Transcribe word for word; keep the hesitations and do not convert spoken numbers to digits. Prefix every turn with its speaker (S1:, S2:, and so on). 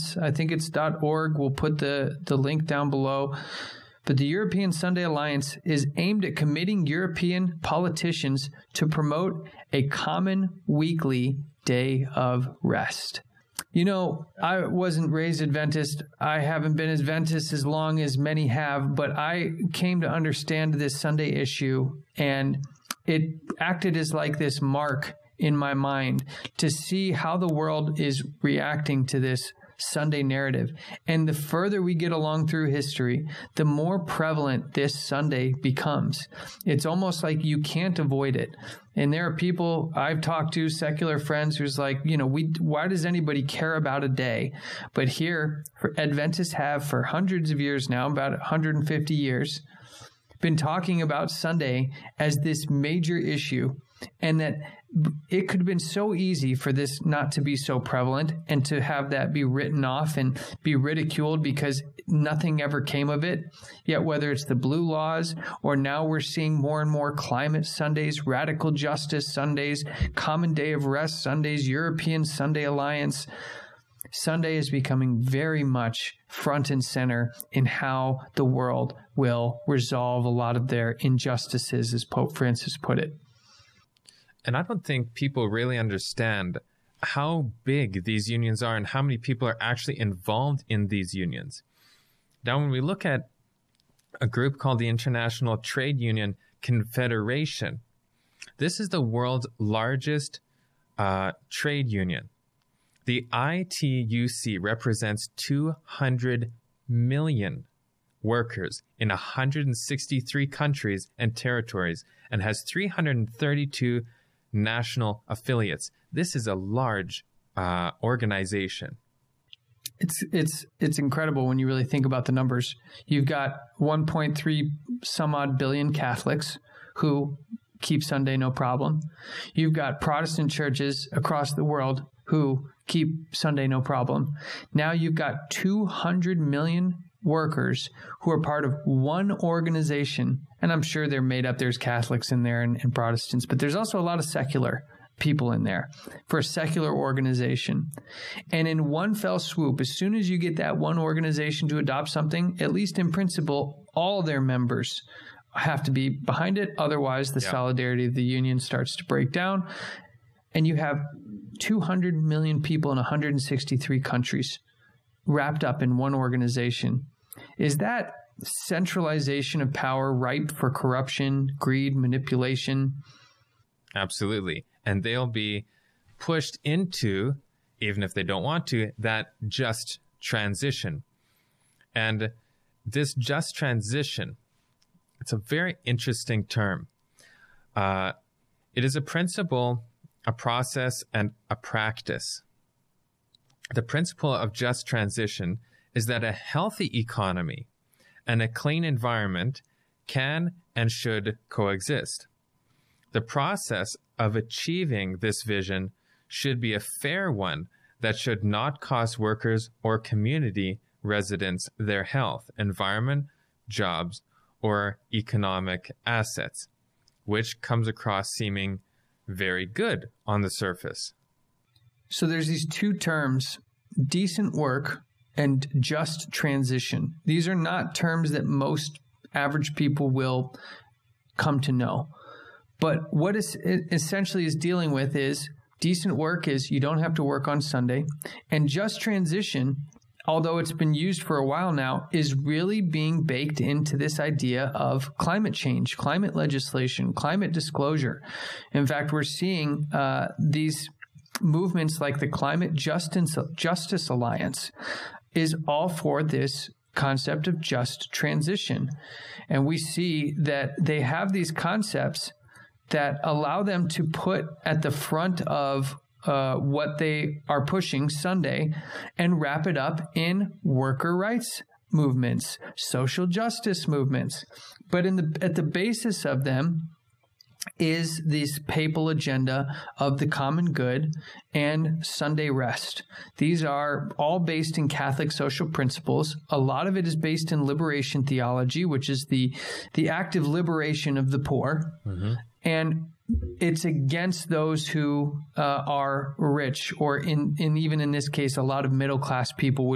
S1: Alliance. I think it's .org. We'll put the, the link down below. But the European Sunday Alliance is aimed at committing European politicians to promote a common weekly day of rest. You know, I wasn't raised Adventist. I haven't been Adventist as long as many have, but I came to understand this Sunday issue, and it acted as like this mark in my mind to see how the world is reacting to this Sunday narrative. And the further we get along through history, the more prevalent this Sunday becomes. It's almost like you can't avoid it. And there are people I've talked to, secular friends, who's like, you know, we, why does anybody care about a day? But here, for Adventists have for hundreds of years now, about one hundred fifty years, been talking about Sunday as this major issue, and that it could have been so easy for this not to be so prevalent and to have that be written off and be ridiculed because nothing ever came of it. Yet whether it's the blue laws, or now we're seeing more and more climate Sundays, radical justice Sundays, common day of rest Sundays, European Sunday Alliance, Sunday is becoming very much front and center in how the world will resolve a lot of their injustices, as Pope Francis put it.
S2: And I don't think people really understand how big these unions are and how many people are actually involved in these unions. Now, when we look at a group called the International Trade Union Confederation, this is the world's largest uh, trade union. The I T U C represents two hundred million workers in one hundred sixty-three countries and territories and has three hundred thirty-two national affiliates. This is a large uh, organization.
S1: It's it's it's incredible when you really think about the numbers. You've got one point three some odd billion Catholics who keep Sunday no problem. You've got Protestant churches across the world who keep Sunday no problem. Now you've got two hundred million workers who are part of one organization. And I'm sure they're made up. There's Catholics in there and, and Protestants, but there's also a lot of secular people in there for a secular organization. And in one fell swoop, as soon as you get that one organization to adopt something, at least in principle, all their members have to be behind it. Otherwise, the yeah. solidarity of the union starts to break down. And you have two hundred million people in one hundred sixty-three countries wrapped up in one organization. Is that centralization of power ripe for corruption, greed, manipulation?
S2: Absolutely. And they'll be pushed into, even if they don't want to, that just transition. And this just transition, it's a very interesting term. Uh, it is a principle, a process, and a practice. The principle of just transition is that a healthy economy and a clean environment can and should coexist. The process of achieving this vision should be a fair one that should not cost workers or community residents their health, environment, jobs, or economic assets, which comes across seeming very good on the surface.
S1: So there's these two terms, decent work and just transition. These are not terms that most average people will come to know. But what it essentially is dealing with is decent work is you don't have to work on Sunday. And just transition, although it's been used for a while now, is really being baked into this idea of climate change, climate legislation, climate disclosure. In fact, we're seeing uh, these movements like the Climate Justice, Justice Alliance is all for this concept of just transition. And we see that they have these concepts that allow them to put at the front of uh, what they are pushing Sunday and wrap it up in worker rights movements, social justice movements. But in the at the basis of them is this papal agenda of the common good and Sunday rest. These are all based in Catholic social principles. A lot of it is based in liberation theology, which is the, the active liberation of the poor. Mm-hmm. And it's against those who uh, are rich, or in, in even in this case, a lot of middle-class people would